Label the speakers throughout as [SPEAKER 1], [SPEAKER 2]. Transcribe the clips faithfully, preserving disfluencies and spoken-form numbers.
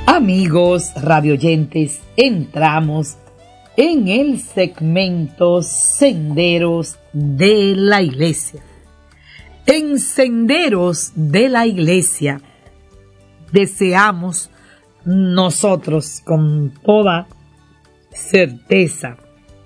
[SPEAKER 1] Amigos radioyentes, entramos en el segmento Senderos de la Iglesia. En Senderos de la Iglesia deseamos nosotros con toda certeza,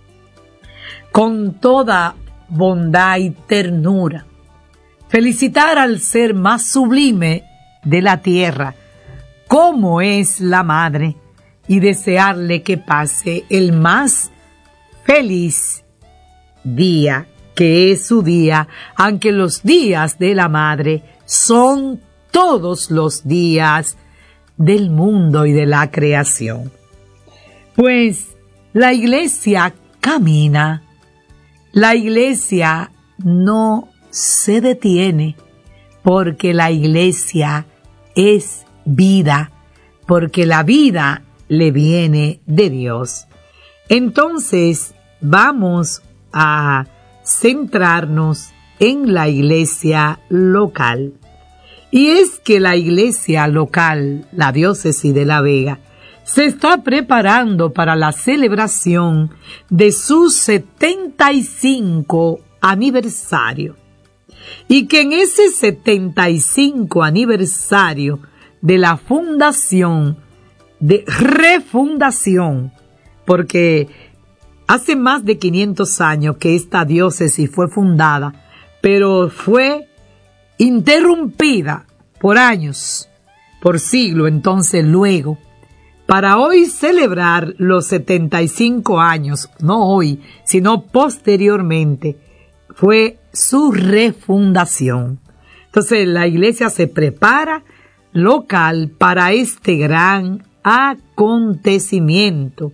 [SPEAKER 1] con toda bondad y ternura, felicitar al ser más sublime de la tierra, como es la madre, y desearle que pase el más feliz día, que es su día, aunque los días de la madre son todos los días del mundo y de la creación. Pues la iglesia camina, la iglesia no se detiene, porque la iglesia es vida, porque la vida le viene de Dios. Entonces vamos a centrarnos en la iglesia local. Y es que la iglesia local, la diócesis de La Vega, se está preparando para la celebración de su setenta y cinco aniversario. Y que en ese setenta y cinco aniversario de la fundación, de refundación, porque hace más de quinientos años que esta diócesis fue fundada, pero fue interrumpida por años, por siglos. Entonces luego, para hoy celebrar los setenta y cinco años, no hoy, sino posteriormente, fue su refundación. Entonces la iglesia se prepara local para este gran acontecimiento,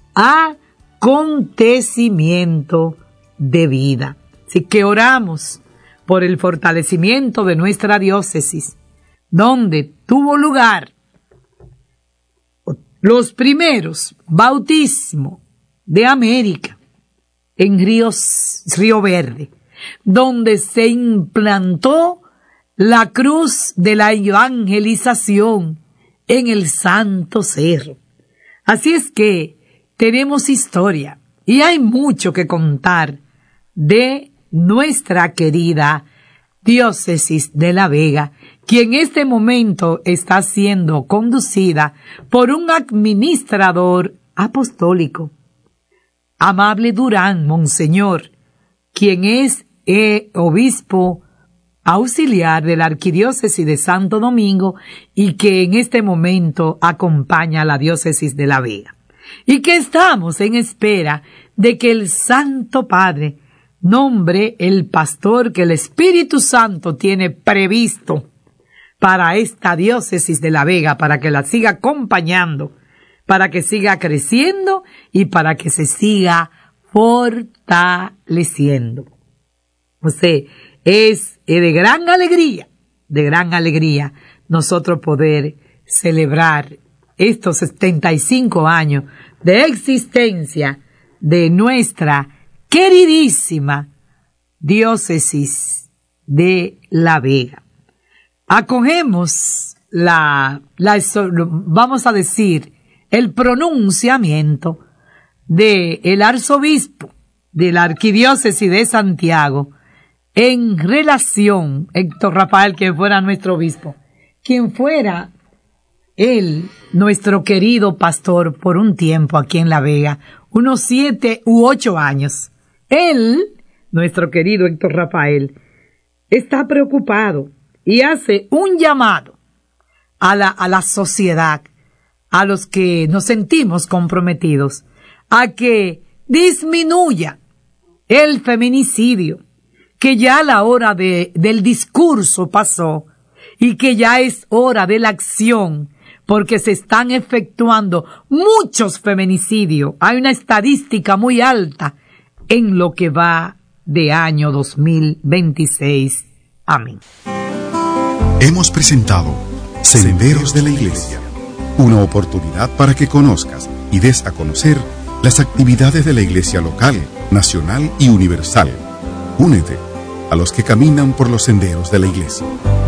[SPEAKER 1] acontecimiento de vida. Así que oramos por el fortalecimiento de nuestra diócesis, donde tuvo lugar los primeros bautismos de América en Ríos, Río Verde, donde se implantó la cruz de la evangelización en el Santo Cerro. Así es que tenemos historia y hay mucho que contar de nuestra querida diócesis de La Vega, que en este momento está siendo conducida por un administrador apostólico, Amable Durán, Monseñor, quien es eh, obispo auxiliar de la Arquidiócesis de Santo Domingo y que en este momento acompaña a la diócesis de La Vega. Y que estamos en espera de que el Santo Padre nombre el pastor que el Espíritu Santo tiene previsto para esta diócesis de La Vega, para que la siga acompañando, para que siga creciendo y para que se siga fortaleciendo. O sea, es de gran alegría, de gran alegría nosotros poder celebrar estos setenta y cinco años de existencia de nuestra queridísima diócesis de La Vega. Acogemos la, la, vamos a decir, el pronunciamiento del arzobispo de la Arquidiócesis de Santiago en relación, Héctor Rafael, quien fuera nuestro obispo, quien fuera él, nuestro querido pastor por un tiempo aquí en La Vega, unos siete u ocho años. Él, nuestro querido Héctor Rafael, está preocupado y hace un llamado a la, a la sociedad, a los que nos sentimos comprometidos, a que disminuya el feminicidio, que ya la hora de, del discurso pasó y que ya es hora de la acción, porque se están efectuando muchos feminicidios. Hay una estadística muy alta en lo que va de año dos mil veintiséis. Amén.
[SPEAKER 2] Hemos presentado Senderos de la Iglesia, una oportunidad para que conozcas y des a conocer las actividades de la Iglesia local, nacional y universal. Únete a los que caminan por los senderos de la Iglesia.